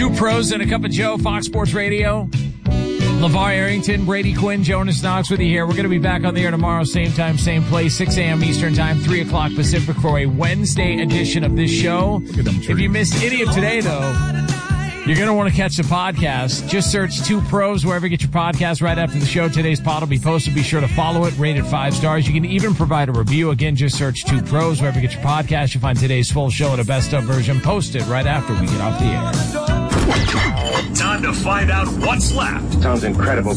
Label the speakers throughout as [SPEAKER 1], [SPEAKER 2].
[SPEAKER 1] Two pros and a cup of Joe, Fox Sports Radio. LeVar Arrington, Brady Quinn, Jonas Knox with you here. We're going to be back on the air tomorrow, same time, same place, 6 a.m. Eastern Time, 3 o'clock Pacific for a Wednesday edition of this show. If you missed any of today, though, you're going to want to catch the podcast. Just search Two Pros wherever you get your podcast right after the show. Today's pod will be posted. Be sure to follow it, rate it 5 stars. You can even provide a review. Again, just search Two Pros wherever you get your podcast. You'll find today's full show in a best-of version posted right after we get off the air.
[SPEAKER 2] Time to find out what's left.
[SPEAKER 3] Sounds incredible.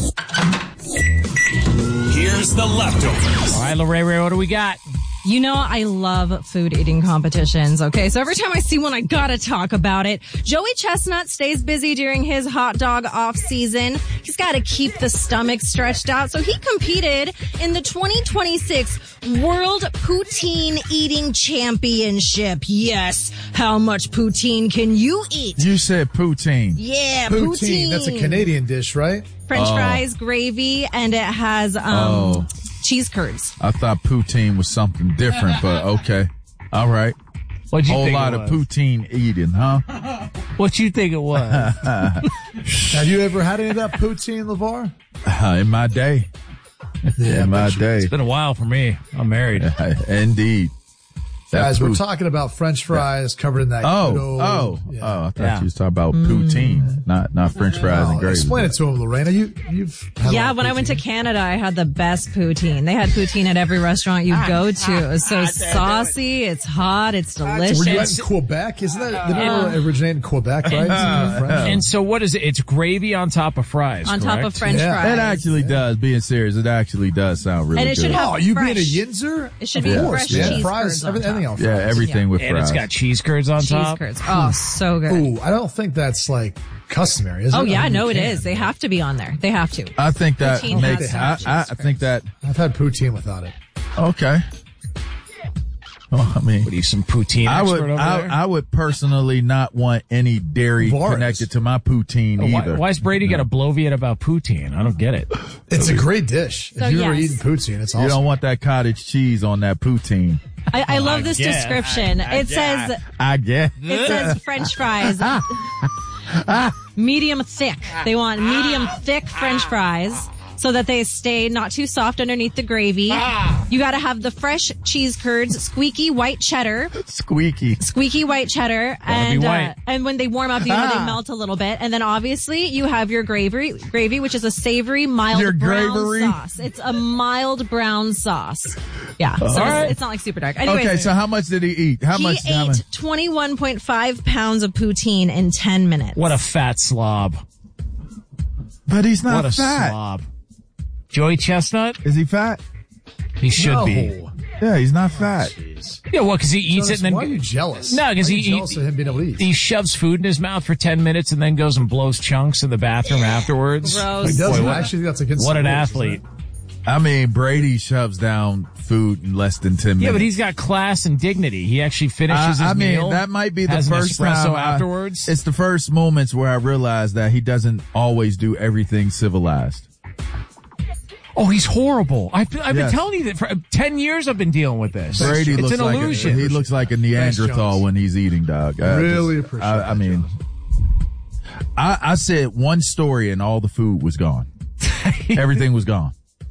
[SPEAKER 2] Here's the leftovers.
[SPEAKER 1] All right, Lorraine, what do we got?
[SPEAKER 4] You know, I love food eating competitions, okay? So every time I see one, I gotta talk about it. Joey Chestnut stays busy during his hot dog off season. He's gotta keep the stomach stretched out. So he competed in the 2026 World Poutine Eating Championship. Yes. How much poutine can you eat?
[SPEAKER 5] You said poutine.
[SPEAKER 4] Yeah,
[SPEAKER 6] Poutine. That's a Canadian dish, right?
[SPEAKER 4] French fries, gravy, and it has, cheese curds.
[SPEAKER 5] I thought poutine was something different, but okay. All right.
[SPEAKER 1] What'd you
[SPEAKER 5] Whole
[SPEAKER 1] think
[SPEAKER 5] lot
[SPEAKER 1] it
[SPEAKER 5] of
[SPEAKER 1] was?
[SPEAKER 5] poutine eating, huh?
[SPEAKER 1] What you think it was?
[SPEAKER 6] Have you ever had any of that poutine, LeVar?
[SPEAKER 5] In my day.
[SPEAKER 6] Yeah,
[SPEAKER 5] In my day.
[SPEAKER 1] It's been a while for me. I'm married.
[SPEAKER 5] Indeed. That
[SPEAKER 6] Guys, we're
[SPEAKER 5] pout-
[SPEAKER 6] talking about French fries covered in that.
[SPEAKER 5] Oh,
[SPEAKER 6] yeah.
[SPEAKER 5] I thought you was talking about poutine, not French fries and
[SPEAKER 6] Oh,
[SPEAKER 5] gravy.
[SPEAKER 6] explain it to him, Lorena. You've had a lot
[SPEAKER 4] Yeah,
[SPEAKER 6] of
[SPEAKER 4] when I went to
[SPEAKER 6] poutine.
[SPEAKER 4] Canada, I had the best poutine. They had poutine at every restaurant you go to. It was so saucy, it's hot, it's delicious.
[SPEAKER 6] Were you at in Quebec? Isn't that, didn't it originate in Quebec, right? Isn't it French?
[SPEAKER 1] And so what is it? It's gravy on top of fries,
[SPEAKER 4] on top of
[SPEAKER 1] correct?
[SPEAKER 4] French
[SPEAKER 6] Yeah.
[SPEAKER 4] fries.
[SPEAKER 5] It actually does, being serious, it actually does sound really
[SPEAKER 4] And it
[SPEAKER 5] good.
[SPEAKER 4] should have
[SPEAKER 6] Oh, you
[SPEAKER 4] fresh.
[SPEAKER 6] being a Yinzer?
[SPEAKER 4] It should
[SPEAKER 6] Of
[SPEAKER 4] be
[SPEAKER 6] course,
[SPEAKER 4] fresh
[SPEAKER 6] yeah.
[SPEAKER 4] cheese
[SPEAKER 6] Fries,
[SPEAKER 4] curds on
[SPEAKER 6] everything
[SPEAKER 4] top.
[SPEAKER 6] on
[SPEAKER 5] Yeah,
[SPEAKER 6] fries.
[SPEAKER 5] everything with
[SPEAKER 1] And
[SPEAKER 5] fries.
[SPEAKER 1] it's got cheese curds on
[SPEAKER 4] Cheese
[SPEAKER 1] top.
[SPEAKER 4] curds. Oh, so good.
[SPEAKER 6] Ooh, I don't think that's like customary, is it?
[SPEAKER 4] Oh yeah,
[SPEAKER 6] I mean,
[SPEAKER 4] no,
[SPEAKER 6] you
[SPEAKER 4] it
[SPEAKER 6] can.
[SPEAKER 4] is. They have to be on there. They have to.
[SPEAKER 5] I think that
[SPEAKER 4] Poutine
[SPEAKER 5] makes,
[SPEAKER 4] has some
[SPEAKER 5] I
[SPEAKER 4] cheese
[SPEAKER 5] think that,
[SPEAKER 6] I've had poutine without it.
[SPEAKER 5] okay. Well, I mean,
[SPEAKER 1] What are you, some poutine
[SPEAKER 5] I
[SPEAKER 1] expert
[SPEAKER 5] would,
[SPEAKER 1] over there?
[SPEAKER 5] I would personally not want any dairy
[SPEAKER 6] Vargs.
[SPEAKER 5] connected to my poutine either.
[SPEAKER 1] Why's Brady got a bloviate about poutine? I don't get it.
[SPEAKER 6] It's a great dish.
[SPEAKER 4] So,
[SPEAKER 6] if you've ever
[SPEAKER 4] yes.
[SPEAKER 6] eaten poutine, it's
[SPEAKER 5] You
[SPEAKER 6] awesome.
[SPEAKER 5] don't want that cottage cheese on that poutine.
[SPEAKER 4] I love this
[SPEAKER 1] guess.
[SPEAKER 4] description. It says
[SPEAKER 5] I guess.
[SPEAKER 4] it says French fries. Medium thick. They want medium thick French fries so that they stay not too soft underneath the gravy. You got to have the fresh cheese curds, squeaky white cheddar,
[SPEAKER 5] Squeaky.
[SPEAKER 4] white cheddar,
[SPEAKER 1] be white.
[SPEAKER 4] and when they warm up, they melt a little bit, and then obviously you have your gravy, which is a savory mild
[SPEAKER 5] Your
[SPEAKER 4] brown
[SPEAKER 5] gravery?
[SPEAKER 4] sauce. It's a mild brown sauce. Yeah, so
[SPEAKER 5] right.
[SPEAKER 4] it's not like super dark. Anyways,
[SPEAKER 5] Okay, so how much did he eat? How
[SPEAKER 4] he
[SPEAKER 5] much? how
[SPEAKER 4] ate
[SPEAKER 5] much?
[SPEAKER 4] 21.5 pounds of poutine in 10 minutes.
[SPEAKER 1] What a fat slob.
[SPEAKER 5] But he's not
[SPEAKER 1] What a
[SPEAKER 5] fat.
[SPEAKER 1] slob. Joey Chestnut?
[SPEAKER 5] Is he fat?
[SPEAKER 1] He should be.
[SPEAKER 6] No.
[SPEAKER 5] Yeah, he's not fat.
[SPEAKER 1] Yeah, well, because he eats
[SPEAKER 6] Jonas,
[SPEAKER 1] it and
[SPEAKER 6] why are
[SPEAKER 1] then
[SPEAKER 6] you jealous?
[SPEAKER 1] No, 'cause
[SPEAKER 6] Why are you
[SPEAKER 1] he
[SPEAKER 6] jealous of him being able to eat.
[SPEAKER 1] he shoves food in his mouth for 10 minutes and then goes and blows chunks in the bathroom afterwards.
[SPEAKER 4] Gross.
[SPEAKER 6] He doesn't.
[SPEAKER 1] Boy, what-
[SPEAKER 6] Actually, that's against
[SPEAKER 1] What
[SPEAKER 6] the
[SPEAKER 1] an
[SPEAKER 6] rules,
[SPEAKER 1] athlete.
[SPEAKER 6] isn't
[SPEAKER 5] I mean, Brady shoves down food in less than 10 minutes.
[SPEAKER 1] Yeah, but he's got class and dignity. He actually finishes his
[SPEAKER 5] I mean,
[SPEAKER 1] meal.
[SPEAKER 5] that might be the
[SPEAKER 1] has an
[SPEAKER 5] first
[SPEAKER 1] espresso
[SPEAKER 5] time
[SPEAKER 1] afterwards.
[SPEAKER 5] It's the first moments where I realized that he doesn't always do everything civilized.
[SPEAKER 1] Oh, he's horrible. I've been
[SPEAKER 5] Yes.
[SPEAKER 1] telling you that for 10 years I've been dealing with this.
[SPEAKER 5] Brady
[SPEAKER 1] it's
[SPEAKER 5] looks
[SPEAKER 1] an
[SPEAKER 5] like
[SPEAKER 1] illusion.
[SPEAKER 5] he looks like a Neanderthal
[SPEAKER 6] Jones.
[SPEAKER 5] when he's eating, dog.
[SPEAKER 6] Really appreciate
[SPEAKER 5] I
[SPEAKER 6] that,
[SPEAKER 5] mean, I said one story and all the food was gone. Everything was gone.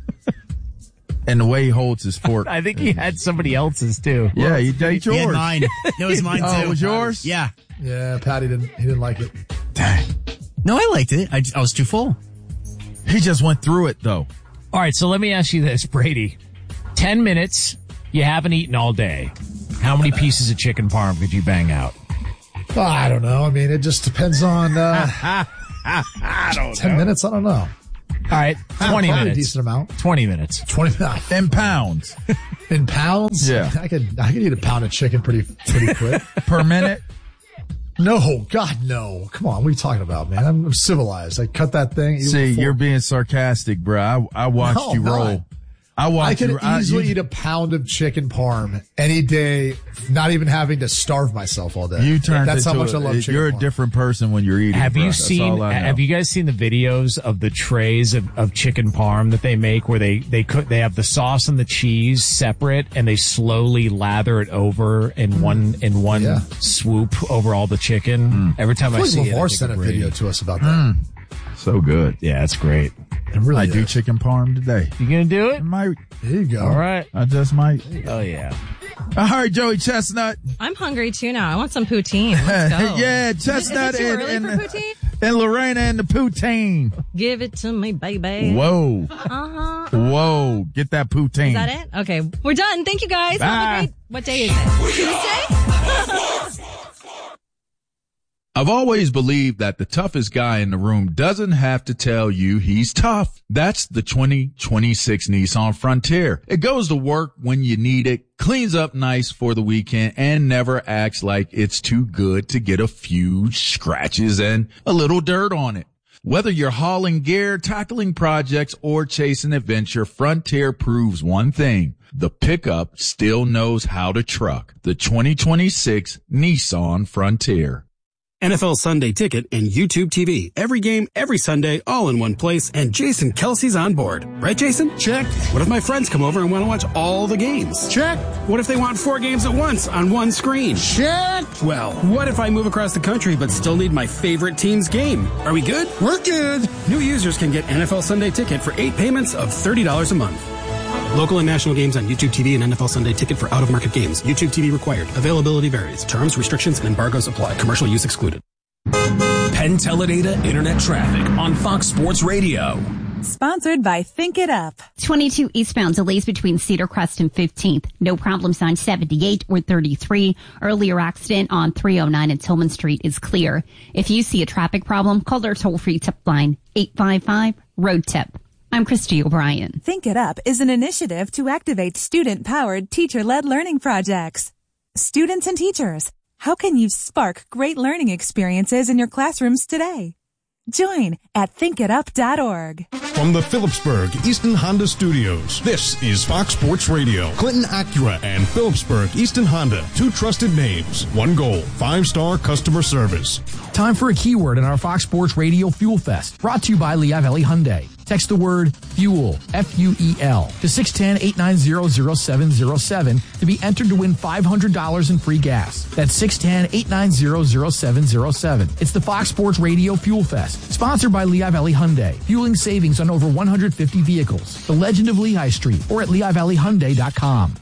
[SPEAKER 5] And the way he holds his fork.
[SPEAKER 1] I think he had somebody else's too.
[SPEAKER 5] Yeah, you ate yours.
[SPEAKER 7] He had mine. That was mine too.
[SPEAKER 5] Oh, it was yours?
[SPEAKER 7] Yeah.
[SPEAKER 6] he? Yeah, Patty didn't like it.
[SPEAKER 5] Dang.
[SPEAKER 7] No, I liked it. I was too full.
[SPEAKER 5] He just went through it though.
[SPEAKER 1] All right, so let me ask you this, Brady. 10 minutes, you haven't eaten all day. How many pieces of chicken parm could you bang out?
[SPEAKER 6] Oh, I don't know. I mean, it just depends on 10 minutes. I don't know.
[SPEAKER 1] All right, 20
[SPEAKER 6] Probably a
[SPEAKER 1] minutes.
[SPEAKER 6] decent amount.
[SPEAKER 1] 20 minutes.
[SPEAKER 6] 20 minutes.
[SPEAKER 5] In pounds.
[SPEAKER 6] In pounds?
[SPEAKER 5] Yeah.
[SPEAKER 6] I could eat a pound of chicken pretty quick.
[SPEAKER 5] Per minute.
[SPEAKER 6] No, God, no. Come on, what are you talking about, man? I'm civilized. I cut that thing. eat it
[SPEAKER 5] See,
[SPEAKER 6] with a
[SPEAKER 5] you're
[SPEAKER 6] fork.
[SPEAKER 5] being sarcastic, bro. I watched
[SPEAKER 6] No,
[SPEAKER 5] you
[SPEAKER 6] I'm not.
[SPEAKER 5] roll.
[SPEAKER 6] I could easily eat a pound of chicken parm any day, not even having to starve myself all day. That's how much I love chicken
[SPEAKER 5] You're
[SPEAKER 6] parm.
[SPEAKER 5] a different person when you're eating.
[SPEAKER 1] Have you guys seen the videos of the trays of chicken parm that they make where they have the sauce and the cheese separate and they slowly lather it over in one swoop over all the chicken? Every time I see it,
[SPEAKER 6] LeVar sent a video to us about that.
[SPEAKER 5] So good.
[SPEAKER 1] Yeah, it's great.
[SPEAKER 6] It really
[SPEAKER 5] I do chicken parm today.
[SPEAKER 1] You gonna do it?
[SPEAKER 5] I might.
[SPEAKER 6] There you go.
[SPEAKER 1] All right.
[SPEAKER 5] I just might.
[SPEAKER 1] Oh yeah.
[SPEAKER 5] All right, Joey Chestnut.
[SPEAKER 4] I'm hungry too now. I want some poutine. Let's go.
[SPEAKER 5] Yeah, Chestnut
[SPEAKER 4] is it too early for poutine?
[SPEAKER 5] And Lorena and the poutine.
[SPEAKER 4] Give it to me, baby.
[SPEAKER 5] Whoa.
[SPEAKER 4] Uh-huh.
[SPEAKER 5] Whoa. Get that poutine.
[SPEAKER 4] Is that it? Okay. We're done. Thank you guys.
[SPEAKER 5] Bye.
[SPEAKER 4] Have a great, what day is it? Tuesday?
[SPEAKER 5] I've always believed that the toughest guy in the room doesn't have to tell you he's tough. That's the 2026 Nissan Frontier. It goes to work when you need it, cleans up nice for the weekend, and never acts like it's too good to get a few scratches and a little dirt on it. Whether you're hauling gear, tackling projects, or chasing adventure, Frontier proves one thing. The pickup still knows how to truck. The 2026 Nissan Frontier.
[SPEAKER 3] NFL Sunday Ticket and YouTube TV. Every game, every Sunday, all in one place, and Jason Kelsey's on board. Right, Jason?
[SPEAKER 6] Check.
[SPEAKER 3] What if my friends come over and want to watch all the games?
[SPEAKER 6] Check.
[SPEAKER 3] What if they want 4 games at once on one screen?
[SPEAKER 6] Check.
[SPEAKER 3] Well, what if I move across the country but still need my favorite team's game? Are we good?
[SPEAKER 6] We're good.
[SPEAKER 3] New users can get NFL Sunday Ticket for 8 payments of $30 a month. Local and national games on YouTube TV and NFL Sunday Ticket for out-of-market games. YouTube TV required. Availability varies. Terms, restrictions, and embargoes apply. Commercial use excluded.
[SPEAKER 2] Penn Teledata Internet Traffic on Fox Sports Radio.
[SPEAKER 8] Sponsored by Think It Up.
[SPEAKER 9] 22 eastbound delays between Cedar Crest and 15th. No problems on 78 or 33. Earlier accident on 309 and Tillman Street is clear. If you see a traffic problem, call their toll-free tip line, 855-ROAD-TIP. I'm Christy O'Brien.
[SPEAKER 8] Think It Up is an initiative to activate student-powered, teacher-led learning projects. Students and teachers, how can you spark great learning experiences in your classrooms today? Join at thinkitup.org.
[SPEAKER 10] From the Phillipsburg Easton Honda Studios, this is Fox Sports Radio. Clinton Acura and Phillipsburg Easton Honda, 2 trusted names, 1 goal, 5-star customer service.
[SPEAKER 11] Time for a keyword in our Fox Sports Radio Fuel Fest, brought to you by Lehigh Valley Hyundai. Text the word FUEL, F-U-E-L, to 610-890-0707 to be entered to win $500 in free gas. That's 610-890-0707. It's the Fox Sports Radio Fuel Fest, sponsored by Lehigh Valley Hyundai. Fueling savings on over 150 vehicles. The Legend of Lehigh Street or at LehighValleyHyundai.com.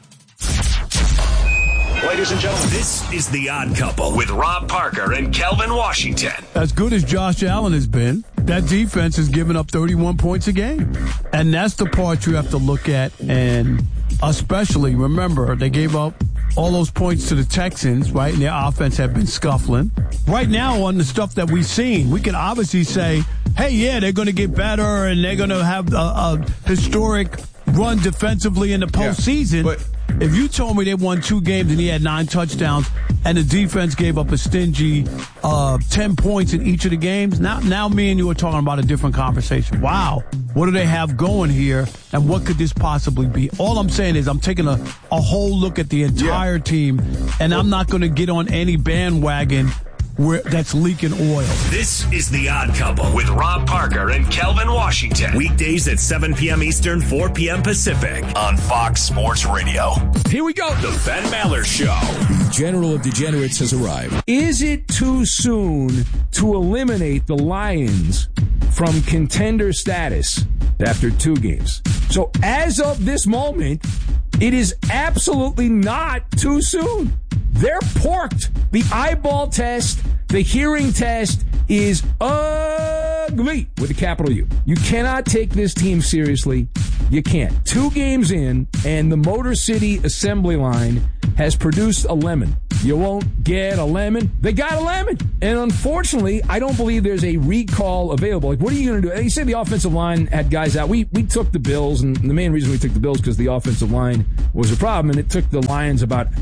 [SPEAKER 2] Ladies and gentlemen, this is The Odd Couple with Rob Parker and Kelvin Washington.
[SPEAKER 12] As good as Josh Allen has been, that defense has given up 31 points a game. And that's the part you have to look at. And especially, remember, they gave up all those points to the Texans, right? And their offense had been scuffling. Right now, on the stuff that we've seen, we can obviously say, hey, yeah, they're going to get better and they're going to have a historic run defensively in the postseason.
[SPEAKER 5] Yeah,
[SPEAKER 12] if you told me they won 2 games and he had 9 touchdowns and the defense gave up a stingy 10 points in each of the games, now me and you are talking about a different conversation. Wow, what do they have going here and what could this possibly be? All I'm saying is I'm taking a whole look at the entire team, and I'm not going to get on any bandwagon that's leaking oil.
[SPEAKER 2] This is The Odd Couple with Rob Parker and Kelvin Washington. Weekdays at 7 p.m. Eastern, 4 p.m. Pacific on Fox Sports Radio.
[SPEAKER 13] Here we go.
[SPEAKER 2] The Ben Maller Show.
[SPEAKER 13] The General of Degenerates has arrived. Is it too soon to eliminate the Lions from contender status after 2 games? So as of this moment, it is absolutely not too soon. They're porked. The eyeball test, the hearing test is ugly with a capital U. You cannot take this team seriously. You can't. 2 games in, and the Motor City assembly line has produced a lemon. You won't get a lemon. They got a lemon. And unfortunately, I don't believe there's a recall available. Like, what are you going to do? You say the offensive line had guys out. We took the Bills, and the main reason we took the Bills because the offensive line was a problem, and it took the Lions about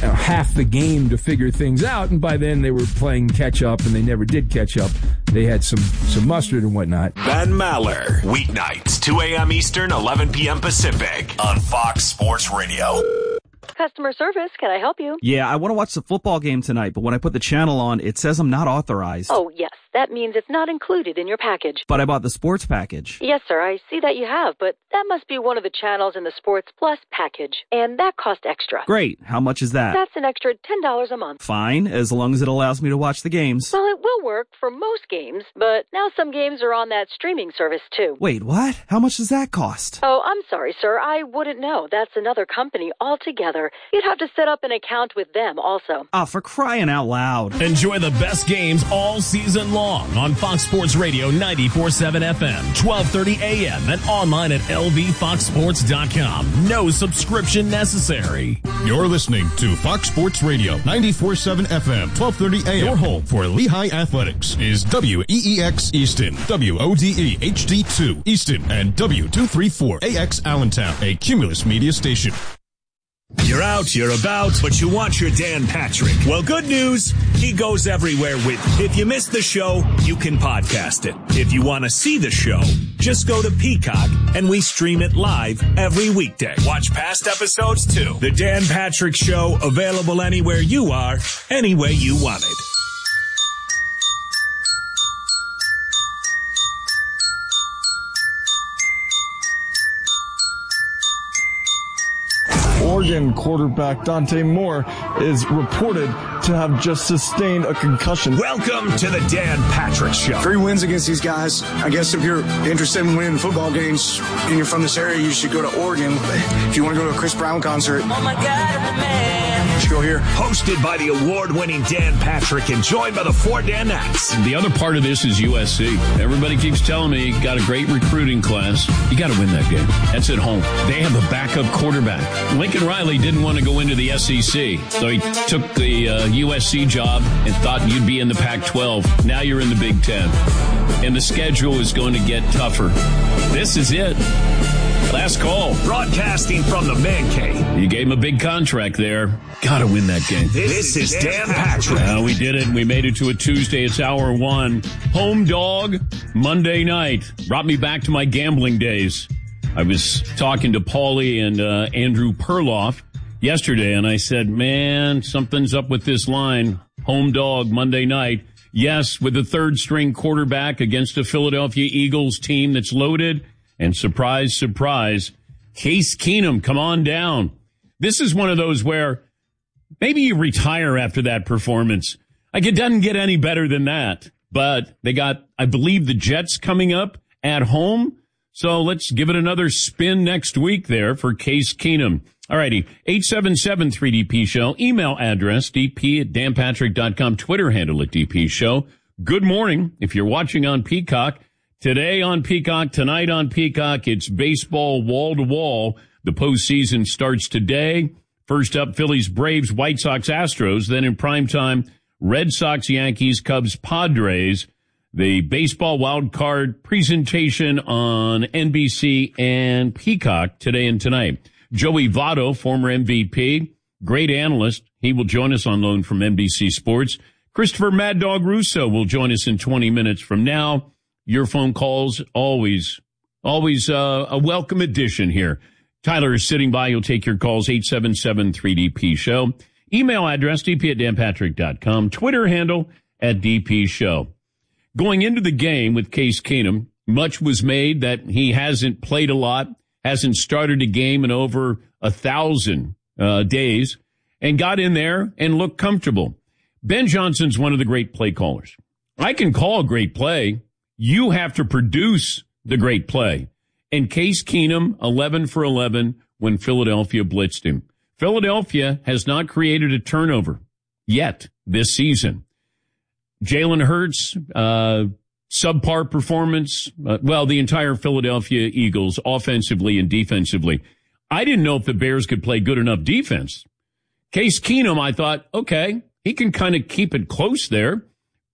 [SPEAKER 13] half the game to figure things out, and by then they were playing catch up, and they never did catch up. They had some mustard and whatnot.
[SPEAKER 2] Ben Maller, weeknights, 2 a.m. Eastern, 11 p.m. Pacific, on Fox Sports Radio.
[SPEAKER 14] Customer service, can I help you?
[SPEAKER 15] Yeah, I want to watch the football game tonight, but when I put the channel on, it says I'm not authorized.
[SPEAKER 14] Oh, yes. That means it's not included in your package.
[SPEAKER 15] But I bought the sports package.
[SPEAKER 14] Yes, sir. I see that you have, but that must be one of the channels in the Sports Plus package, and that costs extra.
[SPEAKER 15] Great. How much is that?
[SPEAKER 14] That's an extra $10 a month.
[SPEAKER 15] Fine, as long as it allows me to watch the games.
[SPEAKER 14] Well, it will work for most games, but now some games are on that streaming service, too.
[SPEAKER 15] Wait, what? How much does that cost?
[SPEAKER 14] Oh, I'm sorry, sir. I wouldn't know. That's another company altogether. You'd have to set up an account with them also.
[SPEAKER 15] Ah, for crying out loud.
[SPEAKER 2] Enjoy the best games all season long on Fox Sports Radio 94.7 FM, 12:30 a.m. and online at lvfoxsports.com. No subscription necessary.
[SPEAKER 10] You're listening to Fox Sports Radio 94.7 FM, 12:30 a.m. Your home for Lehigh Athletics is WEEX Easton, WODE HD2 Easton, and W234AX Allentown, a Cumulus Media station.
[SPEAKER 2] You're out, you're about, but you want your Dan Patrick. Well, good news, he goes everywhere with you. If you missed the show, you can podcast it. If you want to see the show, just go to Peacock, and we stream it live every weekday. Watch past episodes, too. The Dan Patrick Show, available anywhere you are, any way you want it.
[SPEAKER 16] Oregon quarterback Dante Moore is reported to have just sustained a concussion.
[SPEAKER 2] Welcome to the Dan Patrick Show.
[SPEAKER 17] 3 wins against these guys. I guess if you're interested in winning football games and you're from this area, you should go to Oregon. If you want to go to a Chris Brown concert, oh my God, man, you should go here.
[SPEAKER 2] Hosted by the award-winning Dan Patrick and joined by the 4 Danettes.
[SPEAKER 18] The other part of this is USC. Everybody keeps telling me you got a great recruiting class. You got to win that game. That's at home. They have a backup quarterback. Lincoln Riley didn't want to go into the SEC, so he took the USC job and thought you'd be in the Pac-12. Now you're in the Big Ten, and the schedule is going to get tougher. This is it. Last call.
[SPEAKER 2] Broadcasting from the Man Cave.
[SPEAKER 18] You gave him a big contract there. Got to win that game.
[SPEAKER 2] This is Dan Patrick.
[SPEAKER 18] We did it. We made it to a Tuesday. It's hour 1. Home dog, Monday night. Brought me back to my gambling days. I was talking to Paulie and Andrew Perloff yesterday, and I said, man, something's up with this line. Home dog, Monday night. Yes, with the third-string quarterback against a Philadelphia Eagles team that's loaded. And surprise, surprise, Case Keenum, come on down. This is one of those where maybe you retire after that performance. Like, it doesn't get any better than that. But they got, I believe, the Jets coming up at home. So let's give it another spin next week there for Case Keenum. All righty, 877-3DP Show. Email address, dp@danpatrick.com. Twitter handle at DP Show. Good morning. If you're watching on Peacock, today on Peacock, tonight on Peacock, it's baseball wall to wall. The postseason starts today. First up, Phillies, Braves, White Sox, Astros. Then in primetime, Red Sox, Yankees, Cubs, Padres. The baseball wild card presentation on NBC and Peacock today and tonight. Joey Votto, former MVP, great analyst. He will join us on loan from NBC Sports. Christopher Mad Dog Russo will join us in 20 minutes from now. Your phone calls, always a welcome addition here. Tyler is sitting by. You'll take your calls, 877-3DP Show. Email address, dp@danpatrick.com. Twitter handle @DP Show. Going into the game with Case Keenum, much was made that he hasn't played a lot, hasn't started a game in over 1,000 days, and got in there and looked comfortable. Ben Johnson's one of the great play callers. I can call a great play. You have to produce the great play. And Case Keenum, 11 for 11 when Philadelphia blitzed him. Philadelphia has not created a turnover yet this season. Jalen Hurts, subpar performance. The entire Philadelphia Eagles, offensively and defensively. I didn't know if the Bears could play good enough defense. Case Keenum, I thought, okay, he can kind of keep it close there.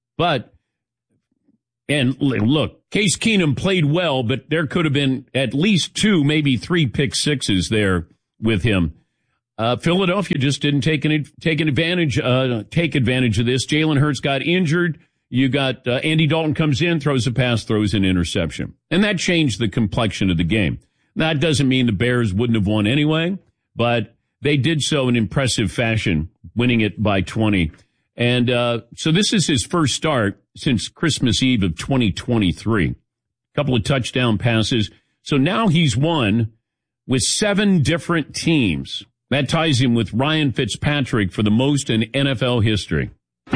[SPEAKER 18] And look, Case Keenum played well, but there could have been at least 2, maybe 3 pick sixes there with him. Philadelphia just didn't take advantage of this. Jalen Hurts got injured. You got Andy Dalton comes in, throws a pass, throws an interception. And that changed the complexion of the game. That doesn't mean the Bears wouldn't have won anyway, but they did so in impressive fashion, winning it by 20. And so this is his first start since Christmas Eve of 2023. A couple of touchdown passes. So now he's won with 7 different teams. That ties him with Ryan Fitzpatrick for the most in NFL history.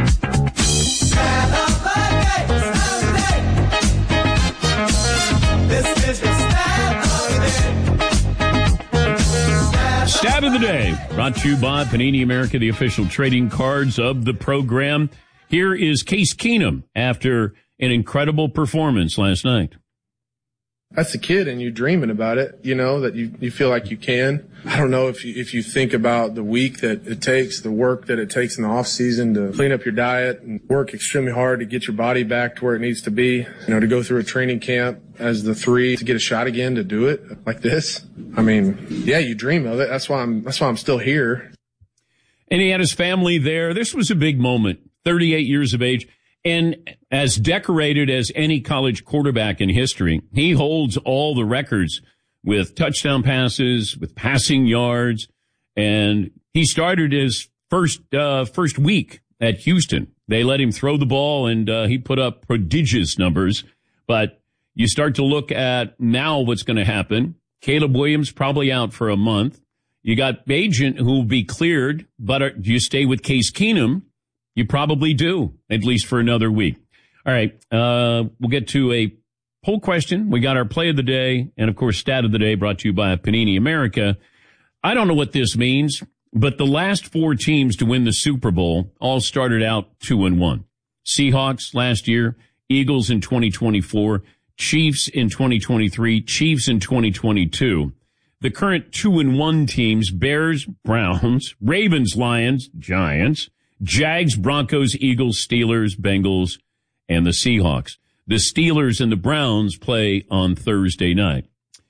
[SPEAKER 18] Stat of the Day, brought to you by Panini America, the official trading cards of the program. Here is Case Keenum after an incredible performance last night.
[SPEAKER 19] That's a kid and you're dreaming about it, you know, that you feel like you can. I don't know if you think about the week that it takes, the work that it takes in the off season to clean up your diet and work extremely hard to get your body back to where it needs to be, you know, to go through a training camp as the 3 to get a shot again to do it like this. I mean, yeah, you dream of it. That's why I'm still here.
[SPEAKER 18] And he had his family there. This was a big moment, 38 years of age. And as decorated as any college quarterback in history, he holds all the records with touchdown passes, with passing yards. And he started his first week at Houston. They let him throw the ball, and he put up prodigious numbers. But you start to look at now what's going to happen. Caleb Williams probably out for a month. You got Bagent who will be cleared, but do you stay with Case Keenum? You probably do, at least for another week. All right, we'll get to a poll question. We got our play of the day, and of course, stat of the day brought to you by Panini America. I don't know what this means, but the last 4 teams to win the Super Bowl all started out 2-1. Seahawks last year, Eagles in 2024, Chiefs in 2023, Chiefs in 2022. The current 2-1 teams, Bears, Browns, Ravens, Lions, Giants, Jags, Broncos, Eagles, Steelers, Bengals, and the Seahawks. The Steelers and the Browns play on Thursday night.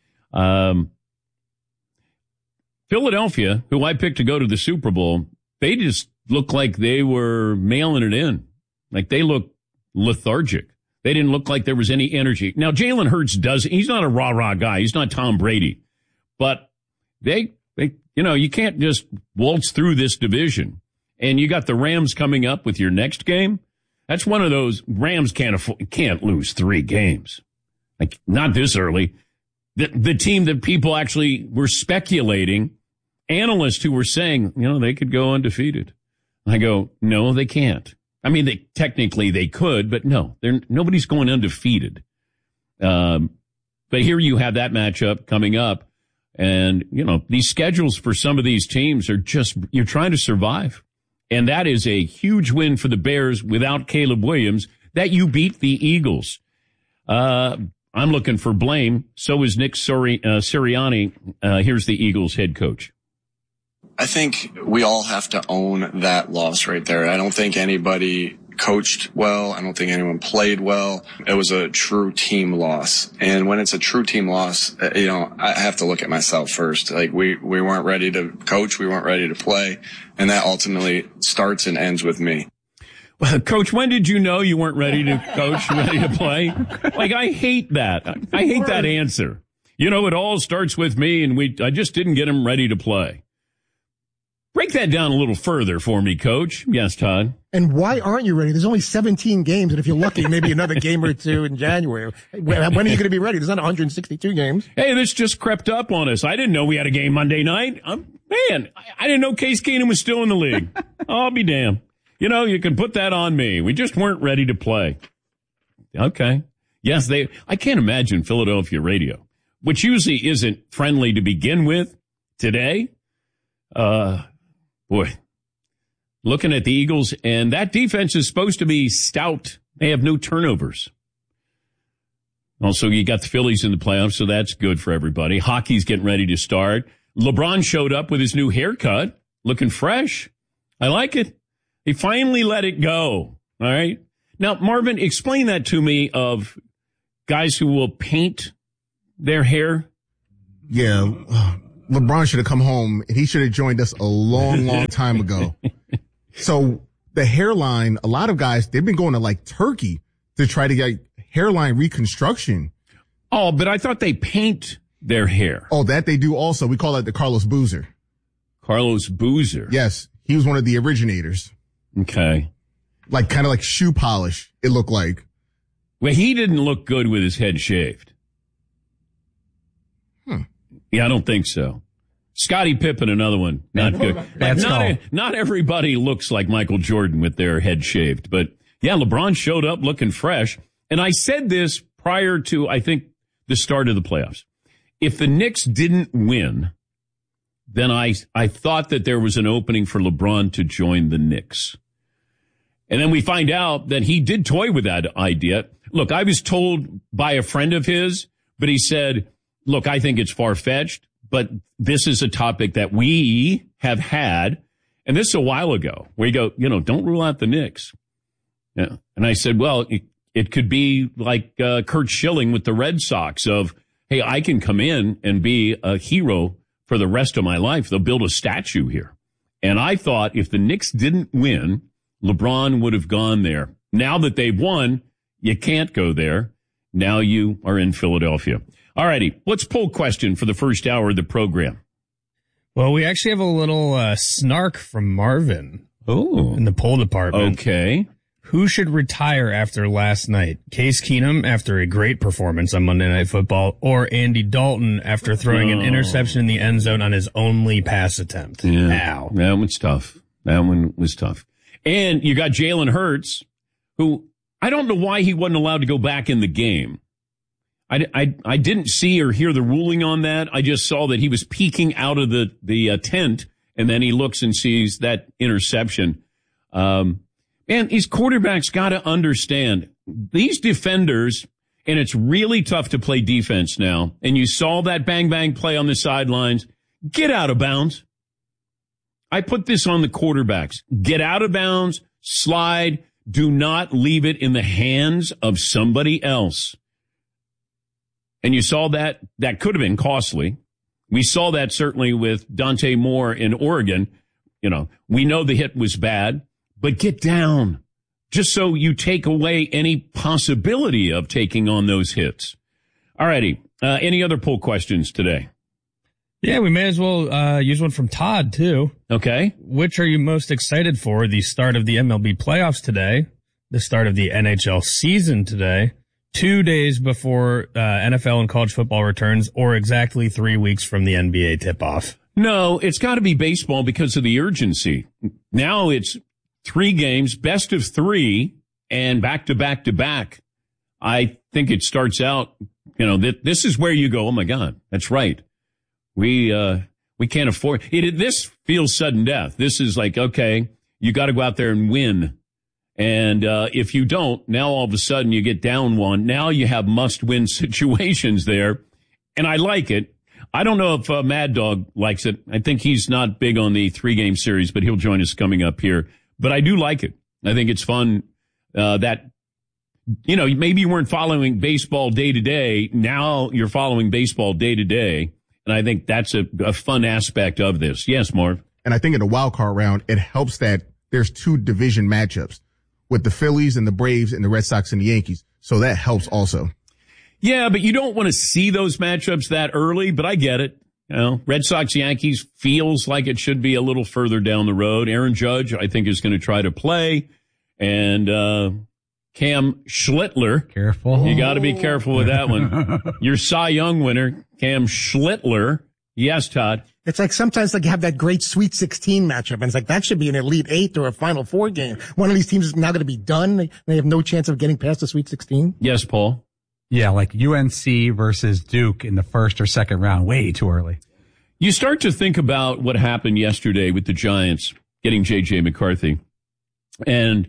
[SPEAKER 18] Philadelphia, who I picked to go to the Super Bowl, they just look like they were mailing it in. Like they look lethargic. They didn't look like there was any energy. Now, Jalen Hurts he's not a rah-rah guy. He's not Tom Brady. But they you can't just waltz through this division. And you got the Rams coming up with your next game. That's one of those Rams can't lose 3 games. Like not this early. The team that people actually were speculating, analysts who were saying, they could go undefeated. I go, no, they can't. I mean, technically they could, but no, nobody's going undefeated. But here you have that matchup coming up. And, these schedules for some of these teams are you're trying to survive. And that is a huge win for the Bears without Caleb Williams, that you beat the Eagles. I'm looking for blame. So is Nick Sirianni. Here's the Eagles head coach.
[SPEAKER 20] I think we all have to own that loss right there. I don't think anybody coached well. I don't think anyone played well. It was a true team loss. And when it's a true team loss, I have to look at myself first. Like we weren't ready to coach. We weren't ready to play. And that ultimately starts and ends with me.
[SPEAKER 18] Well, Coach, when did you know you weren't ready to coach, ready to play? Like, I hate that. I hate that answer. It all starts with me, and I just didn't get him ready to play. Break that down a little further for me, Coach. Yes, Todd.
[SPEAKER 21] And why aren't you ready? There's only 17 games, and if you're lucky, maybe another game or 2 in January. When are you going to be ready? There's not 162 games.
[SPEAKER 18] Hey, this just crept up on us. I didn't know we had a game Monday night. I didn't know Case Keenum was still in the league. I'll be damned. You can put that on me. We just weren't ready to play. Okay. Yes, I can't imagine Philadelphia radio, which usually isn't friendly to begin with, today. Boy, looking at the Eagles, and that defense is supposed to be stout. They have no turnovers. Also, you got the Phillies in the playoffs, so that's good for everybody. Hockey's getting ready to start. LeBron showed up with his new haircut, looking fresh. I like it. He finally let it go. All right. Now, Marvin, explain that to me of guys who will paint their hair.
[SPEAKER 22] Yeah.
[SPEAKER 7] LeBron should have come home and he should have joined us a long, long time ago. So the hairline, a lot of guys, they've been going to like Turkey to try to get hairline reconstruction.
[SPEAKER 18] Oh, but I thought they paint their hair.
[SPEAKER 7] Oh, that they do also. We call that the Carlos Boozer.
[SPEAKER 18] Carlos Boozer.
[SPEAKER 7] Yes. He was one of the originators.
[SPEAKER 18] Okay.
[SPEAKER 7] Like kind of like shoe polish, it looked like.
[SPEAKER 18] Well, he didn't look good with his head shaved. Yeah, I don't think so. Scottie Pippen, another one. Not good. Not everybody looks like Michael Jordan with their head shaved. But, yeah, LeBron showed up looking fresh. And I said this prior to, I think, the start of the playoffs. If the Knicks didn't win, then I thought that there was an opening for LeBron to join the Knicks. And then we find out that he did toy with that idea. Look, I was told by a friend of his, but he said, look, I think it's far-fetched, but this is a topic that we have had, and this is a while ago, where you go, don't rule out the Knicks. Yeah. And I said, well, it could be like Curt Schilling with the Red Sox of, hey, I can come in and be a hero for the rest of my life. They'll build a statue here. And I thought if the Knicks didn't win, LeBron would have gone there. Now that they've won, you can't go there. Now you are in Philadelphia. All righty, let's poll question for the first hour of the program.
[SPEAKER 22] Well, we actually have a little snark from Marvin in the poll department.
[SPEAKER 18] Okay.
[SPEAKER 22] Who should retire after last night? Case Keenum after a great performance on Monday Night Football, or Andy Dalton after throwing an interception in the end zone on his only pass attempt?
[SPEAKER 18] Yeah,
[SPEAKER 22] Ow.
[SPEAKER 18] That one's tough. That one was tough. And you got Jalen Hurts, who I don't know why he wasn't allowed to go back in the game. I didn't see or hear the ruling on that. I just saw that he was peeking out of the tent, and then he looks and sees that interception. Man, these quarterbacks got to understand these defenders, and it's really tough to play defense now. And you saw that bang play on the sidelines. Get out of bounds. I put this on the quarterbacks. Get out of bounds, slide. Do not leave it in the hands of somebody else. And you saw that could have been costly. We saw that certainly with Dante Moore in Oregon. We know the hit was bad, but get down just so you take away any possibility of taking on those hits. All righty. Any other poll questions today?
[SPEAKER 22] Yeah, we may as well use one from Todd, too.
[SPEAKER 18] Okay.
[SPEAKER 22] Which are you most excited for? The start of the MLB playoffs today, the start of the NHL season today, 2 days before NFL and college football returns, or exactly 3 weeks from the NBA tip-off?
[SPEAKER 18] No, it's got to be baseball because of the urgency. Now it's 3 games, best of 3, and back-to-back-to-back. I think it starts out, this is where you go, oh, my God, that's right. We can't afford it. This feels sudden death. This is like, okay, you got to go out there and win. And if you don't, now all of a sudden you get down one. Now you have must-win situations there. And I like it. I don't know if Mad Dog likes it. I think he's not big on the 3-game series, but he'll join us coming up here. But I do like it. I think it's fun that, maybe you weren't following baseball day to day. Now you're following baseball day to day. And I think that's a fun aspect of this. Yes, Marv.
[SPEAKER 7] And I think in the wild card round, it helps that there's 2 division matchups with the Phillies and the Braves and the Red Sox and the Yankees. So that helps also.
[SPEAKER 18] Yeah, but you don't want to see those matchups that early, but I get it. Red Sox, Yankees feels like it should be a little further down the road. Aaron Judge, I think, is going to try to play. And Cam Schlittler.
[SPEAKER 1] Careful.
[SPEAKER 18] You got to be careful with that one. Your Cy Young winner, Cam Schlittler. Yes, Todd.
[SPEAKER 21] It's like sometimes you have that great Sweet 16 matchup, and it's like that should be an Elite 8 or a Final 4 game. One of these teams is now going to be done. They have no chance of getting past the Sweet 16.
[SPEAKER 18] Yes, Paul.
[SPEAKER 23] Yeah, like UNC versus Duke in the first or second round. Way too early.
[SPEAKER 18] You start to think about what happened yesterday with the Giants getting J.J. McCarthy. And,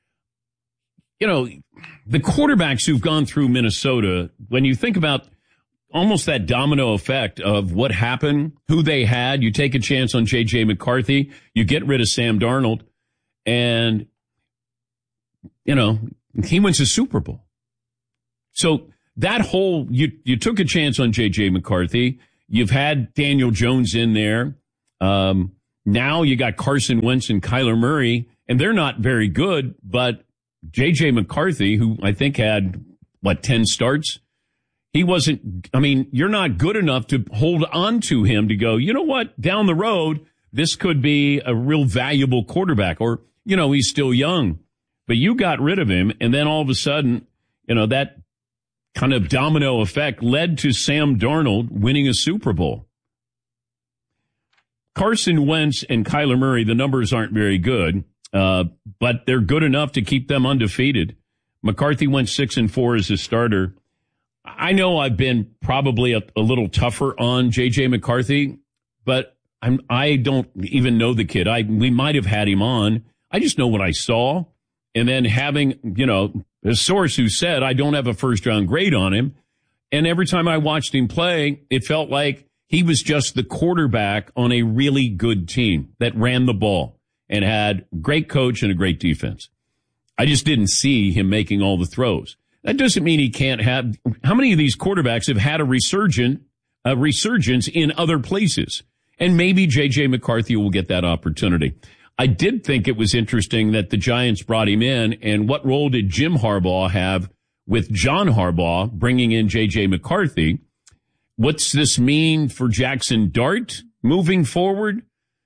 [SPEAKER 18] the quarterbacks who've gone through Minnesota, when you think about almost that domino effect of what happened, who they had, you take a chance on J.J. McCarthy, you get rid of Sam Darnold, and, he wins a Super Bowl. So that whole, you took a chance on J.J. McCarthy, You've had Daniel Jones in there. Now you got Carson Wentz and Kyler Murray, and they're not very good, but J.J. McCarthy, who I think had, 10 starts? He wasn't, you're not good enough to hold on to him to go, you know what, down the road, this could be a real valuable quarterback, or, he's still young. But you got rid of him, and then all of a sudden, that kind of domino effect led to Sam Darnold winning a Super Bowl. Carson Wentz and Kyler Murray, the numbers aren't very good, but they're good enough to keep them undefeated. McCarthy went 6-4 as a starter. I know I've been probably a little tougher on J.J. McCarthy, but I don't even know the kid. We might have had him on. I just know what I saw. And then having, a source who said I don't have a first-round grade on him. And every time I watched him play, it felt like he was just the quarterback on a really good team that ran the ball and had a great coach and a great defense. I just didn't see him making all the throws. That doesn't mean he can't have. How many of these quarterbacks have had a resurgence in other places? And maybe J.J. McCarthy will get that opportunity. I did think it was interesting that the Giants brought him in, and what role did Jim Harbaugh have with John Harbaugh bringing in J.J. McCarthy? What's this mean for Jackson Dart moving forward?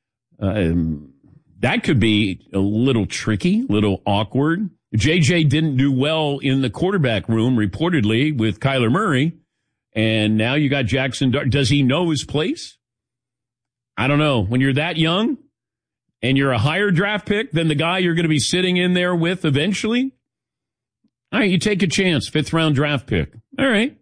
[SPEAKER 18] That could be a little tricky, a little awkward. J.J. didn't do well in the quarterback room, reportedly, with Kyler Murray, and now you got Jackson Dart. Does he know his place? I don't know. When you're that young and you're a higher draft pick than the guy you're going to be sitting in there with eventually, all right, you take a chance, 5th-round draft pick. All right.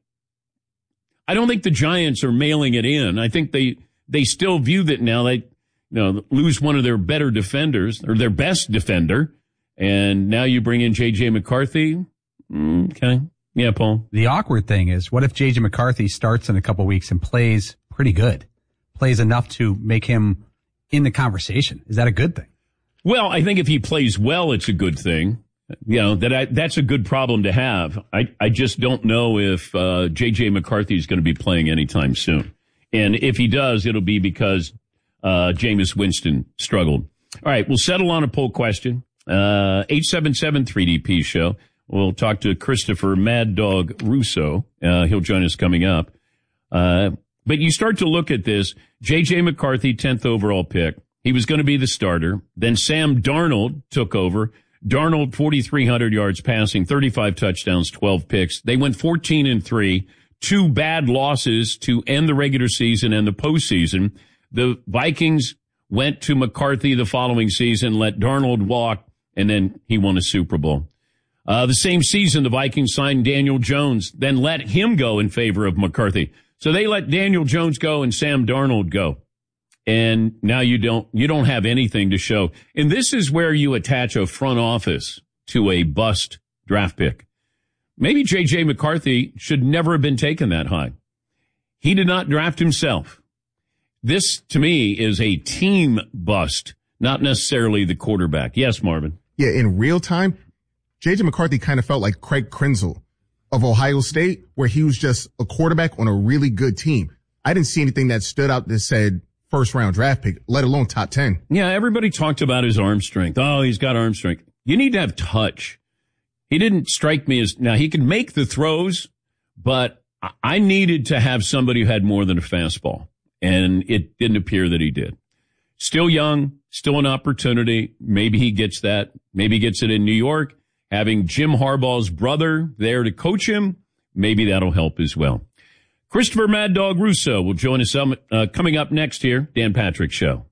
[SPEAKER 18] I don't think the Giants are mailing it in. I think they still view that now. They lose one of their better defenders, or their best defender, and now you bring in J.J. McCarthy. Okay. Yeah, Paul.
[SPEAKER 23] The awkward thing is, what if J.J. McCarthy starts in a couple weeks and plays pretty good? Plays enough to make him in the conversation? Is that a good thing?
[SPEAKER 18] Well, I think if he plays well, it's a good thing. That's a good problem to have. I just don't know if J.J. McCarthy is going to be playing anytime soon. And if he does, it'll be because Jameis Winston struggled. All right, we'll settle on a poll question. 877-3DP show. We'll talk to Christopher Mad Dog Russo. He'll join us coming up. But you start to look at this. J.J. McCarthy, 10th overall pick. He was going to be the starter. Then Sam Darnold took over. Darnold, 4,300 yards passing, 35 touchdowns, 12 picks. They went 14-3, 2 bad losses to end the regular season and the postseason. The Vikings went to McCarthy the following season, let Darnold walk, and then he won a Super Bowl. The same season, the Vikings signed Daniel Jones, then let him go in favor of McCarthy. So they let Daniel Jones go and Sam Darnold go. And now you don't have anything to show. And this is where you attach a front office to a bust draft pick. Maybe J.J. McCarthy should never have been taken that high. He did not draft himself. This, to me, is a team bust, not necessarily the quarterback. Yes, Marvin.
[SPEAKER 7] Yeah, in real time, J.J. McCarthy kind of felt like Craig Krenzel of Ohio State, where he was just a quarterback on a really good team. I didn't see anything that stood out that said first-round draft pick, let alone top 10.
[SPEAKER 18] Yeah, everybody talked about his arm strength. Oh, he's got arm strength. You need to have touch. He didn't strike me as, now he can make the throws, but I needed to have somebody who had more than a fastball, and it didn't appear that he did. Still young, still an opportunity. Maybe he gets that. Maybe he gets it in New York. Having Jim Harbaugh's brother there to coach him, maybe that'll help as well. Christopher Mad Dog Russo will join us coming up next here, Dan Patrick Show.